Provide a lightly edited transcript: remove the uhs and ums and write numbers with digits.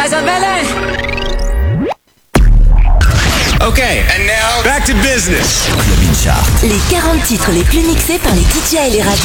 Isabelle! Okay, and now back to business. Les 40 titres les plus mixés par les DJ et les radios.